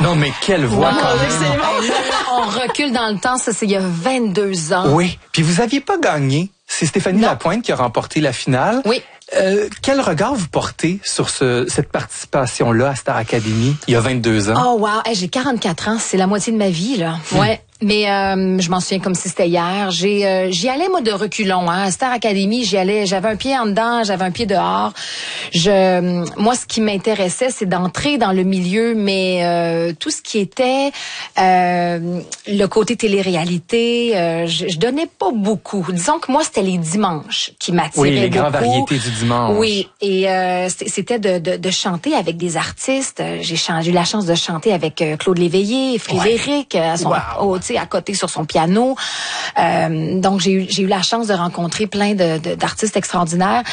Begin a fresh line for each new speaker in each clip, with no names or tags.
Non, mais quelle voix quand même.
On recule dans le temps, ça c'est il y a 22 ans.
Oui, puis vous aviez pas gagné. C'est Stéphanie Lapointe qui a remporté la finale.
Oui.
Quel regard vous portez sur cette participation-là à Star Academy il y a 22 ans?
Oh wow, hey, j'ai 44 ans, c'est la moitié de ma vie là. Ouais. Mais je m'en souviens comme si c'était hier. J'y allais moi de reculons. À Star Academy, j'avais un pied en dedans, j'avais un pied dehors. Moi, ce qui m'intéressait, c'est d'entrer dans le milieu, mais tout ce qui était le côté télé-réalité, je donnais pas beaucoup. Disons que moi, c'était les dimanches qui m'attiraient beaucoup.
Oui, les grandes variétés du dimanche.
Oui, et c'était de chanter avec des artistes. J'ai eu la chance de chanter avec Claude Léveillé, Frédéric, à côté sur son piano. Donc, j'ai eu la chance de rencontrer plein d'artistes extraordinaires.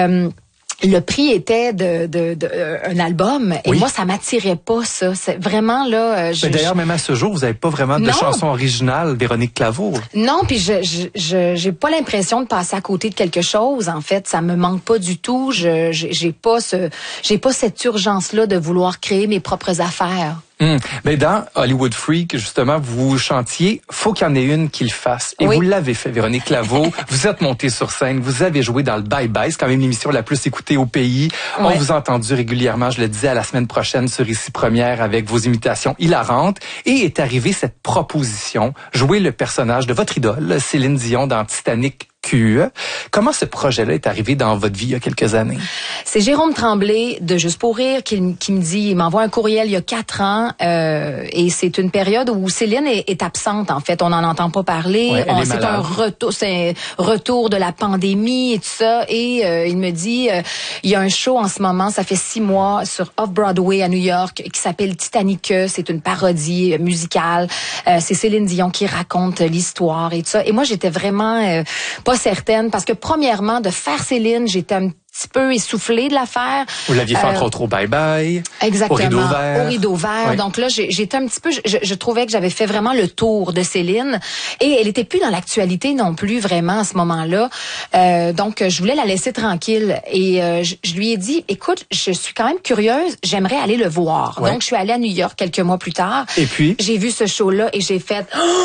Le prix était un album et moi ça m'attirait pas ça. C'est vraiment là.
D'ailleurs même à ce jour vous avez pas vraiment de chanson originale Véronique Claveau.
Non, puis j'ai pas l'impression de passer à côté de quelque chose. En fait, ça me manque pas du tout. J'ai pas cette urgence là de vouloir créer mes propres affaires.
Mais dans Hollywood Freak, justement, vous chantiez « Faut qu'il y en ait une qui le fasse ». Et vous l'avez fait, Véronique Claveau. Vous êtes montée sur scène, vous avez joué dans le Bye Bye. C'est quand même l'émission la plus écoutée au pays. On vous a entendu régulièrement, je le disais, à la semaine prochaine sur Ici Première avec vos imitations hilarantes. Et est arrivée cette proposition, jouer le personnage de votre idole, Céline Dion, dans Titanic QE. Comment ce projet-là est arrivé dans votre vie il y a quelques années?
C'est Jérôme Tremblay de Juste pour rire qui me dit, il m'envoie un courriel il y a 4 ans et c'est une période où Céline est absente en fait. On n'en entend pas parler. C'est un retour de la pandémie et tout ça. Et il me dit, il y a un show en ce moment, ça fait 6 mois sur Off-Broadway à New York qui s'appelle Titanic. C'est une parodie musicale. C'est Céline Dion qui raconte l'histoire et tout ça. Et moi j'étais vraiment pas certaine parce que premièrement de faire Céline, j'étais un petit peu essoufflée de l'affaire.
Vous l'aviez fait entre autres au Bye Bye.
Exactement. Au Rideau Vert. Oui. Donc là, j'étais un petit peu, je trouvais que j'avais fait vraiment le tour de Céline et elle était plus dans l'actualité non plus vraiment à ce moment-là. Donc je voulais la laisser tranquille et je lui ai dit, écoute, je suis quand même curieuse, j'aimerais aller le voir. Ouais. Donc je suis allée à New York quelques mois plus tard.
Et puis
j'ai vu ce show-là et j'ai fait,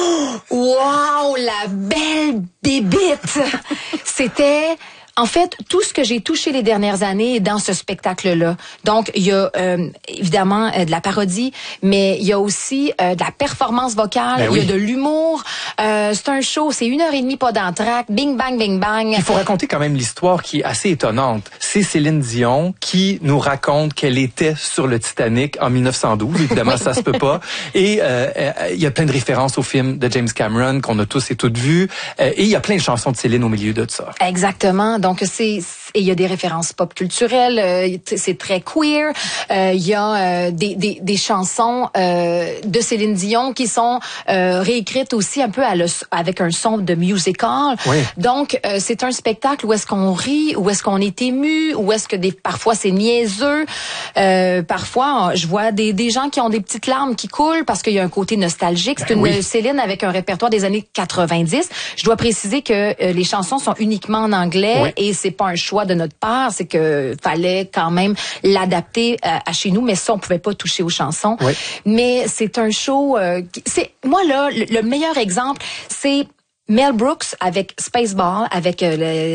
wow, la belle bébite. C'était en fait, tout ce que j'ai touché les dernières années est dans ce spectacle-là. Donc, il y a évidemment de la parodie, mais il y a aussi de la performance vocale, il y a de l'humour. C'est un show, c'est 1h30 pas d'entracte, bing bang, bing bang.
Il faut raconter quand même l'histoire qui est assez étonnante. C'est Céline Dion qui nous raconte qu'elle était sur le Titanic en 1912. Évidemment, ça se peut pas. Et il y a plein de références au film de James Cameron qu'on a tous et toutes vus. Et il y a plein de chansons de Céline au milieu de ça.
Exactement. Donc, il y a des références pop culturelles, c'est très queer. Il y a des chansons de Céline Dion qui sont réécrites aussi un peu avec un son de musical.
Oui.
Donc, c'est un spectacle où est-ce qu'on rit, où est-ce qu'on est ému, où est-ce que parfois c'est niaiseux. Parfois, je vois des gens qui ont des petites larmes qui coulent parce qu'il y a un côté nostalgique. C'est une Céline avec un répertoire des années 90. Je dois préciser que les chansons sont uniquement en anglais. Oui. Et c'est pas un choix de notre part, c'est que fallait quand même l'adapter à chez nous, mais ça on pouvait pas toucher aux chansons. Oui. Mais c'est un show moi là le meilleur exemple, c'est Mel Brooks avec Spaceball avec